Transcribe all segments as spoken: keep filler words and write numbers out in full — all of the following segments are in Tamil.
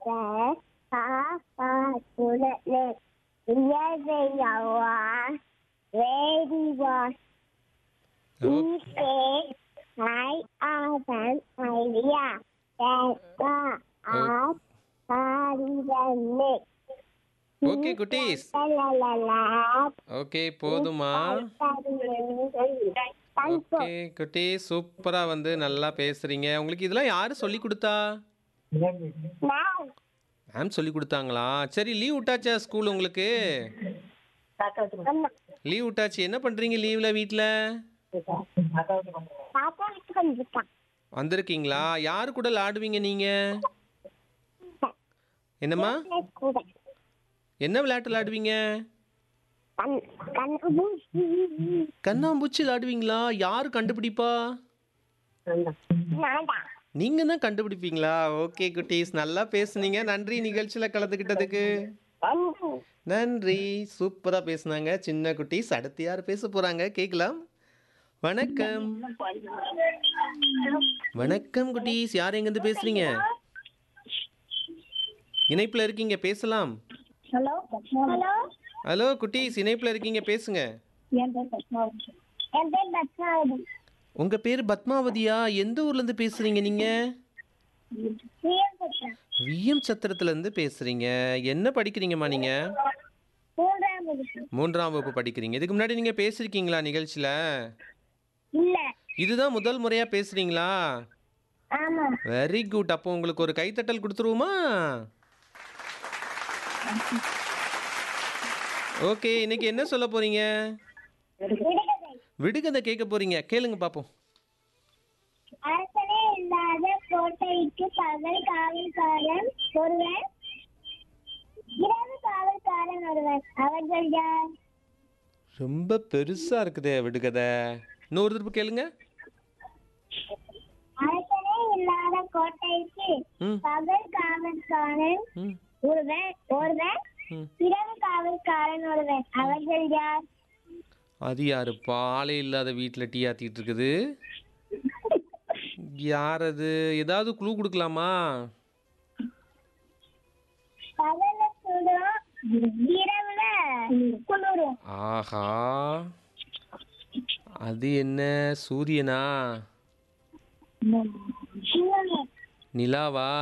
He said, I have an idea. That's our parliament. Okay குட்டீஸ். ஓகே போதுமா? ஓகே குட்டீஸ், சூப்பரா வந்து நல்லா பேசுறீங்க. உங்களுக்கு இதெல்லாம் யாரு சொல்லி கொடுத்தா? மேம் சொல்லி கொடுத்தாங்களா? சரி, லீவ் விட்டாச்சா ஸ்கூல் உங்களுக்கு? லீவ் விட்டாச்சு. என்ன பண்றீங்க லீவ்ல வீட்ல? வந்திருக்கீங்களா? யாரு கூட விளையாடுவீங்க நீங்க? என்னம்மா? என்ன விளையாட்டு விளையாடுவீங்க? கண்ணாம்பூச்சி விளையாடுவீங்களா? யாரு கண்டுபிடிப்பா? நீங்க தான் கண்டுபிடிப்பீங்களா? ஓகே குட்டீஸ், நல்லா பேசுனீங்க. நன்றி நிகழ்ச்சியில கலந்துக்கிட்டதுக்கு. நன்றி, சூப்பரா பேசுனாங்க சின்ன குட்டீஸ். அடுத்து யார் பேச போறாங்க கேட்கலாம். வணக்கம். வணக்கம் குட்டீஸ், யார் எங்க இருந்து பேசுறீங்க? இணைப்புல இருக்கீங்க, பேசலாம். ஹலோ ஹலோ ஹலோ குட்டீஸ், இணைப்புல இருக்கீங்க, பேசுங்க. என் பேர் பத்மாவதி. என் பேர் பத்மாவதி. உங்க பேர் பத்மாவதியா? எந்த ஊர்ல இருந்து பேசுறீங்க நீங்க? விஎம் சத்திரத்துல இருந்து பேசுறீங்க. என்ன படிக்கிறீங்கம்மா நீங்க? மூன்றாம் வகுப்பு. மூன்றாம் வகுப்பு படிக்கிறீங்க. இதுக்கு முன்னாடி நீங்க பேசிருக்கீங்களா நிகழ்ச்சியில? இல்ல. இதுதான் முதல் முறையா பேசுறீங்களா? ஆமா. Very good. அப்போ உங்களுக்கு ஒரு கைத்தட்டல் கொடுத்துருவோமா? ஓகே, இன்னைக்கு என்ன சொல்ல போறீங்க? விடுகதை. விடுகதை கேட்க போறீங்க. கேளுங்க பாப்போம். அரசனே இல்லாத கோட்டைக்கு பகல் காவல்காரன் ஒருவன், இரவு காவல்காரன் ஒருவன். அவர்கள் யார்? ரொம்ப பெருசா இருக்குதே விடுகதை. இன்னொரு திருப்பு கேளுங்க. அரசனே இல்லாத கோட்டைக்கு ம் பகல் காவல்காரன் ம் ஒருவன் ஒருவன் ம் இரவு காவல்காரன் ஒருவன். அவர்கள் யார்? அது யாருப்பா? ஆளே இல்லாத வீட்டில் டீ ஆத்திட்டு இருக்குது. யார் அது? ஏதாவது குளூ கொடுக்கலாமா? பகல்ல சுடும், இரவுல குளிரும். ஆஹா, அது என்ன? சூரியனா? நிலாவா?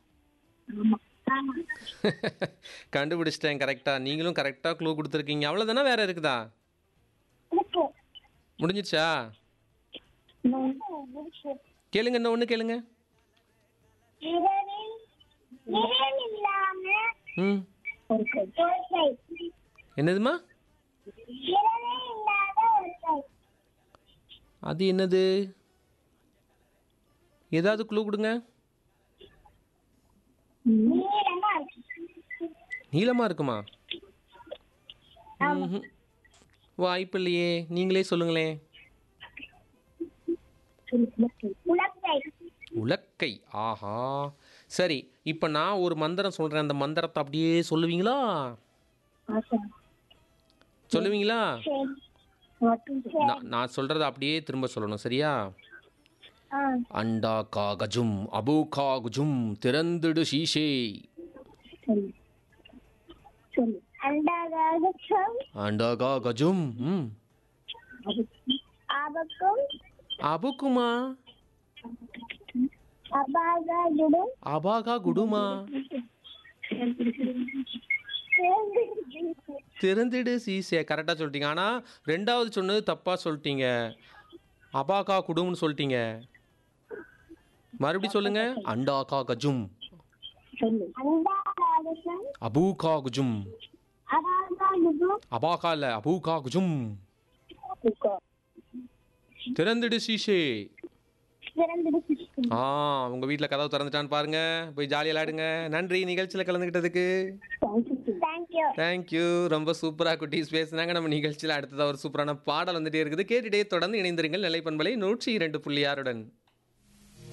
கண்டுபிடிச்சிட்டேன் கரெக்டா. நீங்களும் கரெக்டா க்ளூ கொடுத்துருக்கீங்க. அவ்வளோதானே, வேற இருக்குதா? முடிஞ்சிச்சா? கேளுங்க, என்ன ஒன்று கேளுங்க. இரவில் நிழல் இல்லாம ம் ஒரு கை. என்னதுமா? நிழலே இல்லாத ஒரு கை. அது என்னது? ஏதாவது க்ளூ கொடுங்க. நீளமா இருக்கு. நீளமா இருக்குமா? ம்ஹும். வாய்ப்பு இல்லையே, நீங்களே சொல்லுங்களேன். உலக்கை. உலக்கை. ஆஹா, சரி. இப்போ நான் ஒரு மந்திரம் சொல்றேன். அந்த மந்திரத்தை அப்படியே சொல்லுவீங்களா? சொல்லுவீங்களா? நான் நான் சொல்றதை அப்படியே திரும்ப சொல்லணும், சரியா? அண்டா கா கஜும் அபு கா குஜும் திறந்துடு ஷீஷே. அண்டகாகச்சம் அண்டா கா கஜும் ம் ஆபக்கும் அபுக்குமா? அபாகடும் அபாகா குடுமா? திறந்துடு சீசே. கரெக்டாக சொல்லிட்டீங்க. ஆனால் ரெண்டாவது சொன்னது தப்பாக சொல்லிட்டீங்க. அபாகா குடும்னு சொல்லிட்டீங்க. மறுபடியும் சொல்லுங்க. அண்டாகா கஜும் அண்டகாகச்சம் அபூகா குஜும். அபாகடும் அபாகா இல்லை, அபூகா குஜும். திறந்துடு சீஷே. ஆ, உங்க வீட்டில் கதவு திறந்துட்டான்னு பாருங்க. போய் ஜாலியாக விளையாடுங்க. நன்றி நிகழ்ச்சியில் கலந்துக்கிட்டதுக்கு. தேங்க்யூ. தேங்க்யூ. ரொம்ப சூப்பராக குட்டீஸ் பேசுனாங்க. நம்ம நிகழ்ச்சியில் அடுத்ததாக ஒரு சூப்பரான பாடல் வந்துட்டே இருக்குது. கேட்டுட்டே தொடர்ந்து இணைந்திருங்கள். நிலைப்பண்பலை நூற்றி இரண்டு புள்ளி ஆறுடன்.